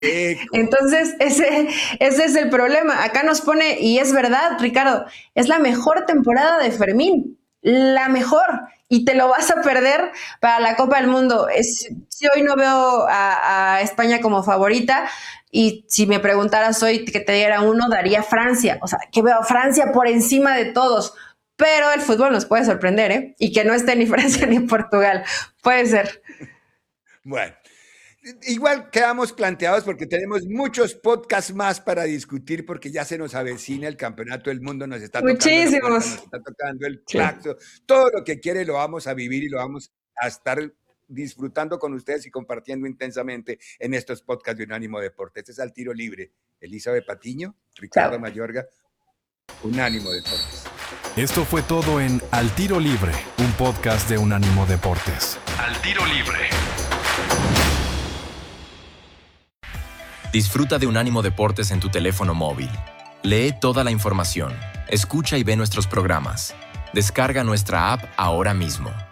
Entonces, ese es el problema. Acá nos pone, y es verdad, Ricardo, es la mejor temporada de Fermín, la mejor, y te lo vas a perder para la Copa del Mundo. Si hoy no veo a España como favorita, y si me preguntaras hoy que te diera uno, daría Francia. O sea, que veo a Francia por encima de todos. Pero el fútbol nos puede sorprender, ¿eh? Y que no esté ni Francia ni Portugal. Puede ser. Bueno, igual quedamos planteados porque tenemos muchos podcasts más para discutir porque ya se nos avecina el campeonato del mundo, nos está tocando la puerta, nos está tocando el claxon, todo lo que quiere lo vamos a vivir y lo vamos a estar disfrutando con ustedes y compartiendo intensamente en estos podcasts de Unánimo Deportes. Este es Al Tiro Libre. Elizabeth Patiño, Ricardo Mayorga, Unánimo Deportes. Esto fue todo en Al Tiro Libre, un podcast de Unánimo Deportes. Al Tiro Libre. Disfruta de Unánimo Deportes en tu teléfono móvil. Lee toda la información, escucha y ve nuestros programas. Descarga nuestra app ahora mismo.